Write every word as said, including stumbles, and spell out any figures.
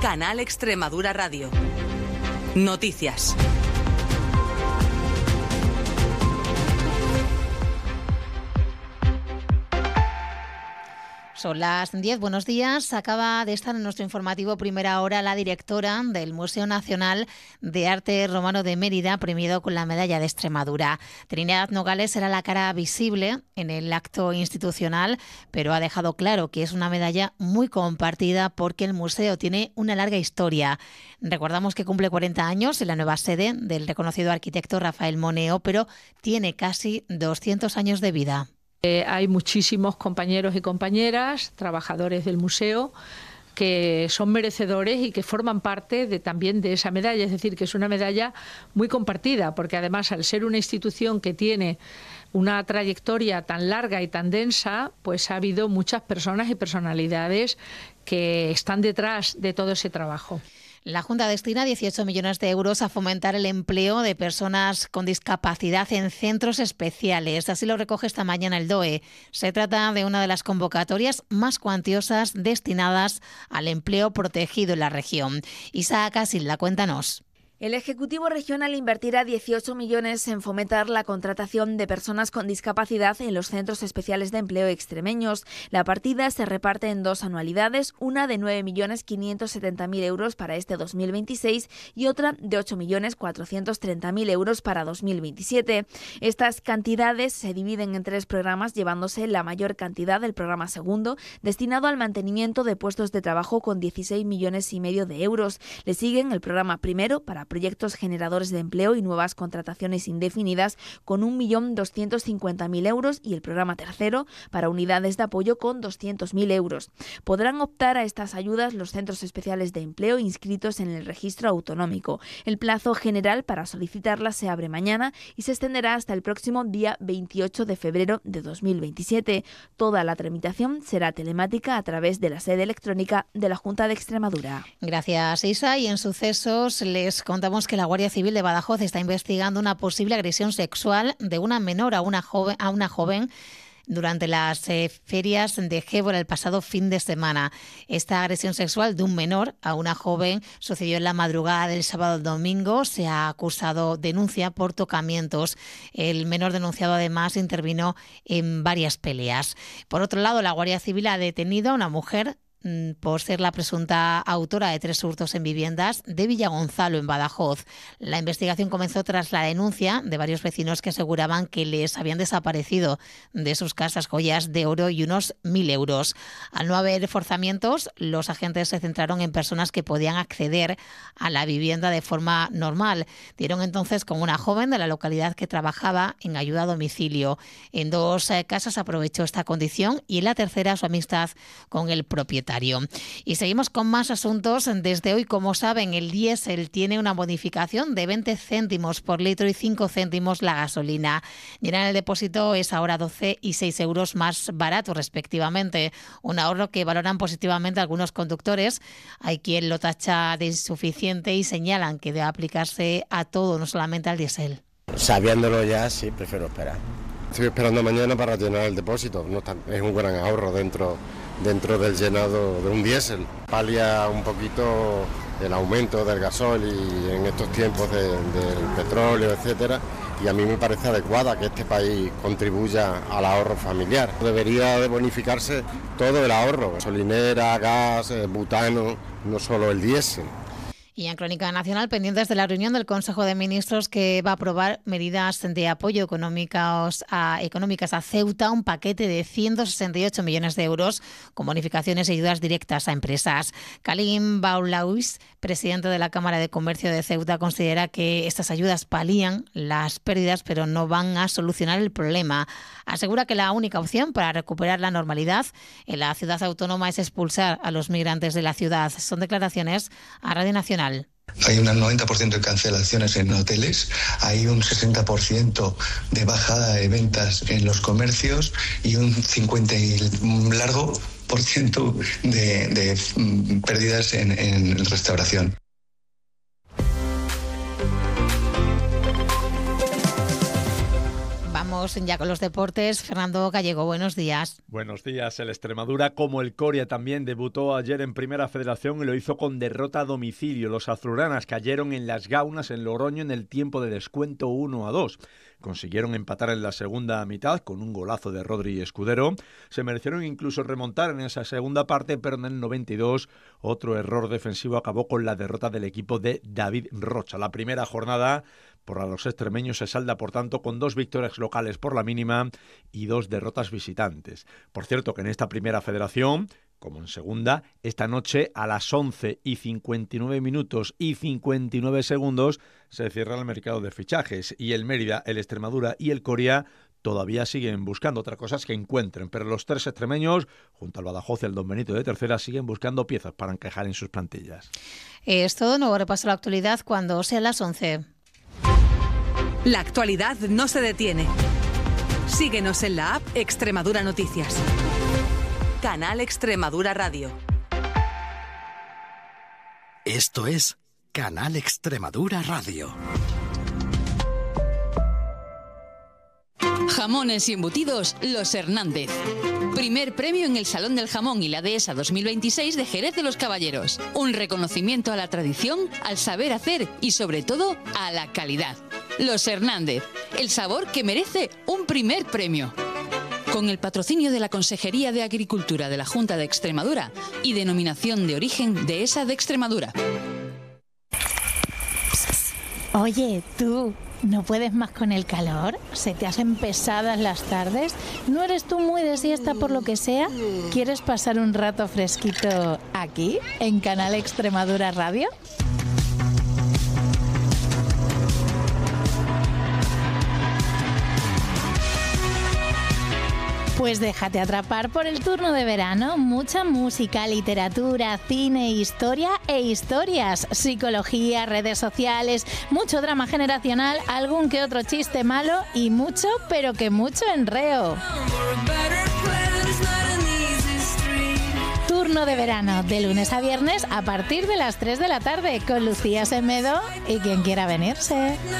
Canal Extremadura Radio. Noticias. Son las diez, buenos días. Acaba de estar en nuestro informativo Primera Hora la directora del Museo Nacional de Arte Romano de Mérida, premiado con la Medalla de Extremadura. Trinidad Nogales era la cara visible en el acto institucional, pero ha dejado claro que es una medalla muy compartida porque el museo tiene una larga historia. Recordamos que cumple cuarenta años en la nueva sede del reconocido arquitecto Rafael Moneo, pero tiene casi doscientos años de vida. Eh, hay muchísimos compañeros y compañeras, trabajadores del museo, que son merecedores y que forman parte de, también de esa medalla. Es decir, que es una medalla muy compartida, porque además, al ser una institución que tiene una trayectoria tan larga y tan densa, pues ha habido muchas personas y personalidades que están detrás de todo ese trabajo. La Junta destina dieciocho millones de euros a fomentar el empleo de personas con discapacidad en centros especiales. Así lo recoge esta mañana el D O E. Se trata de una de las convocatorias más cuantiosas destinadas al empleo protegido en la región. Isaac Casilda, cuéntanos. El Ejecutivo Regional invertirá dieciocho millones en fomentar la contratación de personas con discapacidad en los centros especiales de empleo extremeños. La partida se reparte en dos anualidades, una de nueve millones quinientos setenta mil euros para este dos mil veintiséis y otra de ocho millones cuatrocientos treinta mil euros para dos mil veintisiete. Estas cantidades se dividen en tres programas, llevándose la mayor cantidad del programa segundo, destinado al mantenimiento de puestos de trabajo con dieciséis millones y medio de euros. Le siguen el programa primero para proyectos generadores de empleo y nuevas contrataciones indefinidas con un millón doscientos cincuenta mil euros y el programa tercero para unidades de apoyo con doscientos mil euros. Podrán optar a estas ayudas los centros especiales de empleo inscritos en el registro autonómico. El plazo general para solicitarlas se abre mañana y se extenderá hasta el próximo día veintiocho de febrero de dos mil veintisiete. Toda la tramitación será telemática a través de la sede electrónica de la Junta de Extremadura. Gracias, Isa. Y en sucesos les contamos que la Guardia Civil de Badajoz está investigando una posible agresión sexual de una menor a una joven, a una joven durante las eh, ferias de Gébora el pasado fin de semana. Esta agresión sexual de un menor a una joven sucedió en la madrugada del sábado al domingo. Se ha acusado denuncia por tocamientos. El menor denunciado además intervino en varias peleas. Por otro lado, la Guardia Civil ha detenido a una mujer por ser la presunta autora de tres hurtos en viviendas de Villagonzalo, en Badajoz. La investigación comenzó tras la denuncia de varios vecinos que aseguraban que les habían desaparecido de sus casas joyas de oro y unos mil euros. Al no haber forzamientos, los agentes se centraron en personas que podían acceder a la vivienda de forma normal. Dieron entonces con una joven de la localidad que trabajaba en ayuda a domicilio. En dos eh, casas aprovechó esta condición y en la tercera su amistad con el propietario. Y seguimos con más asuntos. Desde hoy, como saben, el diésel tiene una bonificación de veinte céntimos por litro y cinco céntimos la gasolina. Llenar el depósito es ahora doce y seis euros más barato, respectivamente. Un ahorro que valoran positivamente algunos conductores. Hay quien lo tacha de insuficiente y señalan que debe aplicarse a todo, no solamente al diésel. Sabiéndolo ya, sí, prefiero esperar. Estoy esperando mañana para llenar el depósito. No está, es un gran ahorro dentro dentro del llenado de un diésel. Palia un poquito el aumento del gasol y en estos tiempos de, del petróleo, etcétera, y a mí me parece adecuada que este país contribuya al ahorro familiar. Debería de bonificarse todo el ahorro, gasolinera, gas, butano, no solo el diésel. Y en Crónica Nacional, pendientes de la reunión del Consejo de Ministros que va a aprobar medidas de apoyo económicos a, económicas a Ceuta, un paquete de ciento sesenta y ocho millones de euros con bonificaciones y ayudas directas a empresas. Kalim Baulauis, presidente de la Cámara de Comercio de Ceuta, considera que estas ayudas palían las pérdidas, pero no van a solucionar el problema. Asegura que la única opción para recuperar la normalidad en la ciudad autónoma es expulsar a los migrantes de la ciudad. Son declaraciones a Radio Nacional. Hay un noventa por ciento de cancelaciones en hoteles, hay un sesenta por ciento de bajada de ventas en los comercios y un cincuenta y largo por ciento de, de pérdidas en, en restauración. Vamos ya con los deportes. Fernando Gallego, buenos días. Buenos días. El Extremadura, como el Coria, también debutó ayer en Primera Federación y lo hizo con derrota a domicilio. Los azulgranas cayeron en Las Gaunas, en Logroño, en el tiempo de descuento uno a dos. Consiguieron empatar en la segunda mitad con un golazo de Rodri Escudero. Se merecieron incluso remontar en esa segunda parte, pero en el noventa y dos otro error defensivo acabó con la derrota del equipo de David Rocha. La primera jornada por los extremeños se salda, por tanto, con dos victorias locales por la mínima y dos derrotas visitantes. Por cierto, que en esta Primera Federación, como en segunda, esta noche a las once y cincuenta y nueve minutos y cincuenta y nueve segundos se cierra el mercado de fichajes y el Mérida, el Extremadura y el Coria todavía siguen buscando otras cosas que encuentren, pero los tres extremeños, junto al Badajoz y al Don Benito de Tercera, siguen buscando piezas para encajar en sus plantillas. Es todo, nuevo repaso a la actualidad cuando sean las once. La actualidad no se detiene. Síguenos en la app Extremadura Noticias. Canal Extremadura Radio. Esto es Canal Extremadura Radio. Jamones y embutidos Los Hernández. Primer premio en el Salón del Jamón y la Dehesa dos mil veintiséis de Jerez de los Caballeros. Un reconocimiento a la tradición, al saber hacer y sobre todo a la calidad. Los Hernández, el sabor que merece un primer premio. Con el patrocinio de la Consejería de Agricultura de la Junta de Extremadura y denominación de origen Dehesa de Extremadura. Oye, tú, ¿no puedes más con el calor? ¿Se te hacen pesadas las tardes? ¿No eres tú muy de siesta por lo que sea? ¿Quieres pasar un rato fresquito aquí, en Canal Extremadura Radio? Pues déjate atrapar por el turno de verano. Mucha música, literatura, cine, historia e historias. Psicología, redes sociales, mucho drama generacional, algún que otro chiste malo y mucho, pero que mucho enreo. Turno de verano, de lunes a viernes a partir de las tres de la tarde, con Lucía Semedo y quien quiera venirse.